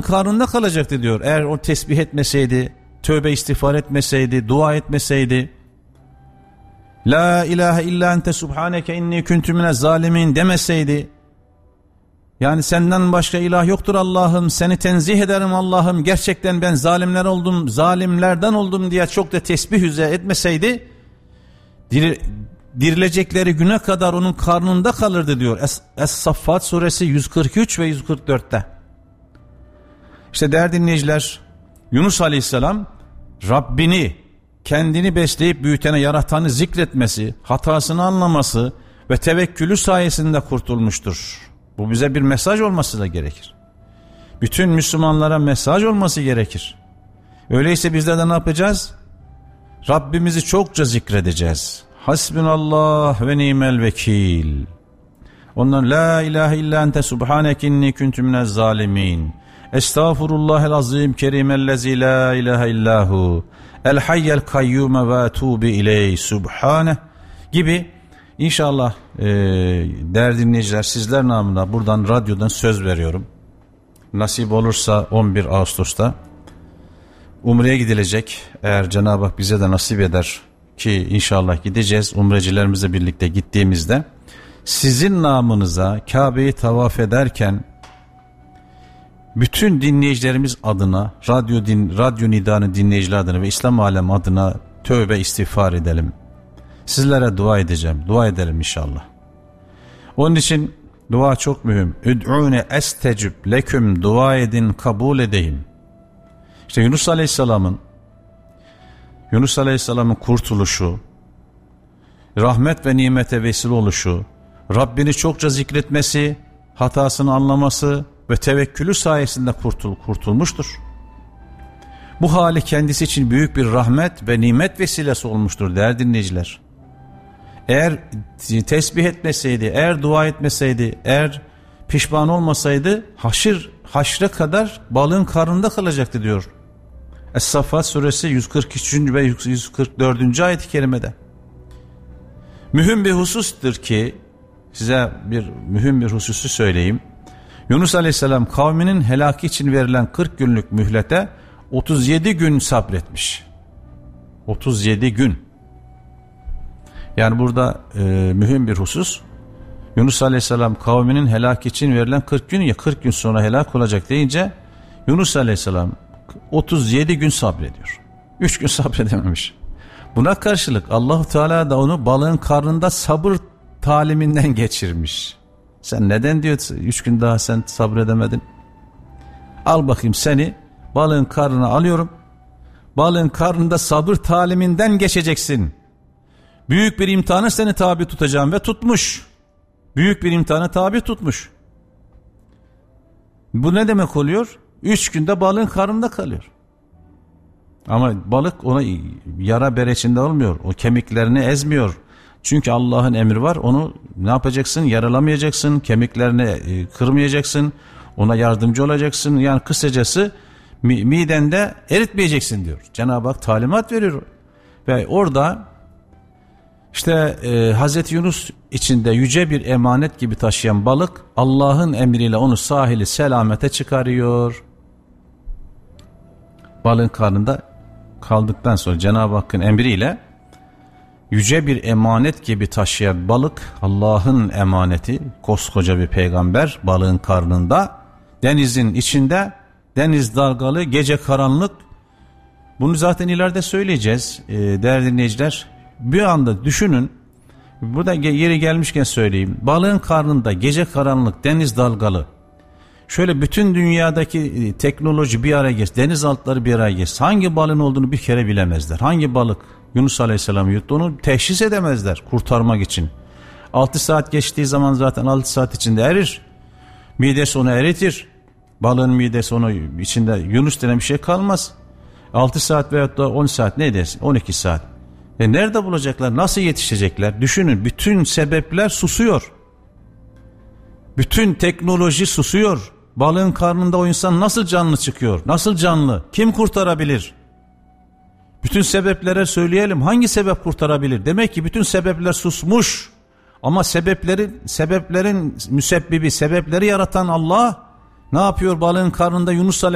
karnında kalacaktı diyor. Eğer o tesbih etmeseydi, tövbe istiğfar etmeseydi, dua etmeseydi, La ilahe illa ente subhaneke inni kuntu minez zalimin demeseydi, yani senden başka ilah yoktur Allah'ım, seni tenzih ederim Allah'ım, gerçekten ben zalimlerden oldum diye çok da tesbih etmeseydi, dirilecekleri güne kadar onun karnında kalırdı diyor. Es-Saffat suresi 143 ve 144'te. İşte değerli dinleyiciler, Yunus Aleyhisselam Rabbini, kendini besleyip büyütene, yaratanı zikretmesi, hatasını anlaması ve tevekkülü sayesinde kurtulmuştur. Bu bize bir mesaj olması da gerekir. Bütün Müslümanlara mesaj olması gerekir. Öyleyse bizler de ne yapacağız? Rabbimizi çokça zikredeceğiz. Hasbunallah ve ni'mel vekil. Ondan la ilahe illa ente subhaneke inni kuntu minez zalimin. Estağfurullahel azim kerimellezi la ilahe illahu. El hayyel kayyume ve tubi ileyh subhaneh gibi inşallah değerli dinleyiciler, sizler namına buradan radyodan söz veriyorum. Nasip olursa 11 Ağustos'ta Umre'ye gidilecek. Eğer Cenab-ı Hak bize de nasip eder ki inşallah gideceğiz. Umrecilerimizle birlikte gittiğimizde sizin namınıza Kabe'yi tavaf ederken bütün dinleyicilerimiz adına, radyo nidanı dinleyiciler adına ve İslam alemi adına tövbe istiğfar edelim. Sizlere dua edeceğim. Dua edelim inşallah. Onun için dua çok mühim. Üd'ûne estecib leküm, dua edin kabul edeyim. İşte Yunus Aleyhisselam'ın kurtuluşu, rahmet ve nimete vesile oluşu, Rabbini çokça zikretmesi, hatasını anlaması ve tevekkülü sayesinde kurtulmuştur. Bu hali kendisi için büyük bir rahmet ve nimet vesilesi olmuştur değerli dinleyiciler. Eğer tesbih etmeseydi, eğer dua etmeseydi, eğer pişman olmasaydı haşre kadar balığın karnında kalacaktı diyor. Es-Saffat suresi 143. ve 144. ayet-i kerimede. Mühim bir husustur ki size mühim bir hususu söyleyeyim. Yunus Aleyhisselam kavminin helaki için verilen 40 günlük mühlete 37 gün sabretmiş. 37 gün. Yani burada mühim bir husus. Yunus Aleyhisselam kavminin helaki için verilen 40 gün, ya 40 gün sonra helak olacak deyince Yunus Aleyhisselam 37 gün sabrediyor. 3 gün sabredememiş. Buna karşılık Allah-u Teala da onu balığın karnında sabır taliminden geçirmiş. Sen neden diyor 3 gün daha sen sabredemedin? Al bakayım, seni balığın karnına alıyorum. Balığın karnında sabır taliminden geçeceksin. Büyük bir imtihana seni tabi tutacağım ve tutmuş. Büyük bir imtihana tabi tutmuş. Bu ne demek oluyor? 3 günde balığın karnında kalıyor. Ama balık ona yara bere içinde olmuyor. O kemiklerini ezmiyor. Çünkü Allah'ın emri var. Onu ne yapacaksın? Yaralamayacaksın. Kemiklerini kırmayacaksın. Ona yardımcı olacaksın. Yani kısacası midende eritmeyeceksin diyor. Cenab-ı Hak talimat veriyor. Ve orada işte Hazreti Yunus içinde yüce bir emanet gibi taşıyan balık Allah'ın emriyle onu sahili selamete çıkarıyor. Balığın karnında kaldıktan sonra Cenab-ı Hakk'ın emriyle yüce bir emanet gibi taşıyan balık, Allah'ın emaneti, koskoca bir peygamber balığın karnında, denizin içinde, deniz dalgalı, gece karanlık. Bunu zaten ileride söyleyeceğiz değerli dinleyiciler. Bir anda düşünün, burada yeri gelmişken söyleyeyim, balığın karnında gece karanlık, deniz dalgalı. Şöyle bütün dünyadaki teknoloji bir araya gelsin, denizaltıları bir araya gelsin, hangi balığın olduğunu bir kere bilemezler. Hangi balık Yunus Aleyhisselam yuttu onu teşhis edemezler kurtarmak için. 6 saat geçtiği zaman zaten 6 saat içinde erir. Midesi onu eritir. Balığın midesi onu içinde Yunus denen bir şey kalmaz. 6 saat veyahut da 10 saat ne edersin? 12 saat. Nerede bulacaklar? Nasıl yetişecekler? Düşünün, bütün sebepler susuyor. Bütün teknoloji susuyor. Balığın karnında o insan nasıl canlı çıkıyor? Nasıl canlı? Kim kurtarabilir? Bütün sebeplere söyleyelim. Hangi sebep kurtarabilir? Demek ki bütün sebepler susmuş. Ama sebeplerin müsebbibi, sebepleri yaratan Allah ne yapıyor balığın karnında Yunus